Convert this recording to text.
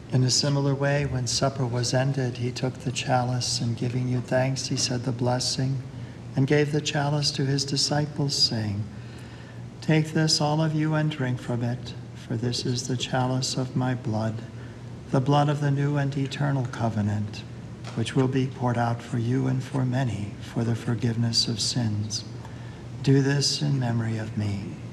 In a similar way, when supper was ended, he took the chalice, and giving you thanks, he said the blessing, and gave the chalice to his disciples, saying, "Take this, all of you, and drink from it, for this is the chalice of my blood, the blood of the new and eternal covenant, which will be poured out for you and for many for the forgiveness of sins. Do this in memory of me."